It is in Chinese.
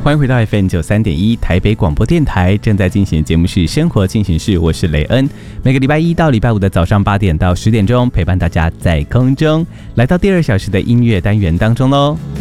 欢迎回到 FM93.1 台北广播电台，正在进行的节目是《生活进行式》，我是雷恩。每个礼拜一到礼拜五的早上8点到10点钟，陪伴大家在空中，来到第2小时的音乐单元当中喽。